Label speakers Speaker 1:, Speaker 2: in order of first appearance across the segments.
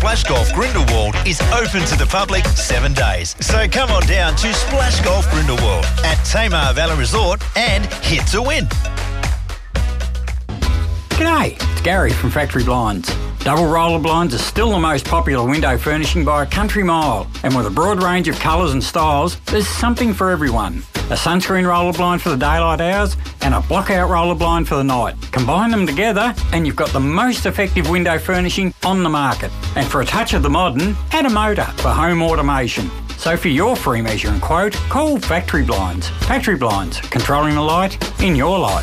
Speaker 1: Splash Golf Grindelwald is open to the public 7 days. So come on down to Splash Golf Grindelwald at Tamar Valley Resort and hit to win.
Speaker 2: G'day, it's Gary from Factory Blinds. Double roller blinds are still the most popular window furnishing by a country mile, and with a broad range of colours and styles, there's something for everyone. A sunscreen roller blind for the daylight hours and a block-out roller blind for the night. Combine them together and you've got the most effective window furnishing on the market. And for a touch of the modern, add a motor for home automation. So for your free measure and quote, call Factory Blinds. Factory Blinds, controlling the light in your life.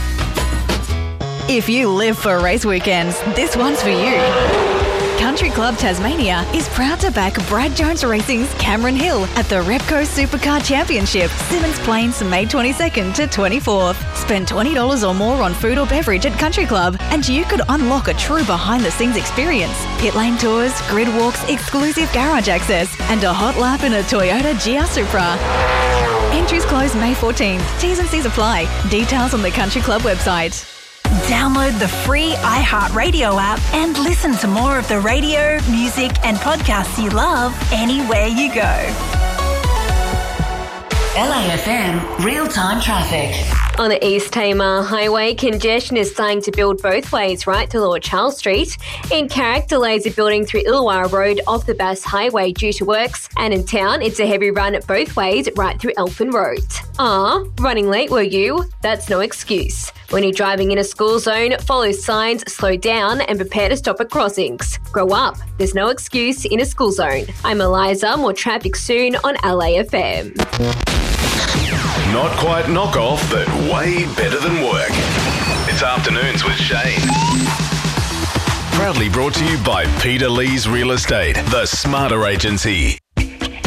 Speaker 3: If you live for race weekends, this one's for you. Country Club Tasmania is proud to back Brad Jones Racing's Cameron Hill at the Repco Supercar Championship, Symmons Plains, May 22nd to 24th. Spend $20 or more on food or beverage at Country Club and you could unlock a true behind-the-scenes experience. Pit lane tours, grid walks, exclusive garage access and a hot lap in a Toyota GR Supra. Entries close May 14th. T's and C's apply. Details on the Country Club website.
Speaker 4: Download the free iHeartRadio app and listen to more of the radio, music and podcasts you love anywhere you go.
Speaker 5: LAFM real-time traffic.
Speaker 6: On the East Tamar Highway, congestion is starting to build both ways right to Lord Charles Street. In Carrick, delays are building through Illawarra Road off the Bass Highway due to works. And in town, it's a heavy run both ways right through Elfin Road. Running late were you? That's no excuse. When you're driving in a school zone, follow signs, slow down and prepare to stop at crossings. Grow up. There's no excuse in a school zone. I'm Eliza. More traffic soon on LAFM.
Speaker 7: Not quite knockoff, but way better than work. It's Afternoons with Shane. Proudly brought to you by Peter Lee's Real Estate, the smarter agency.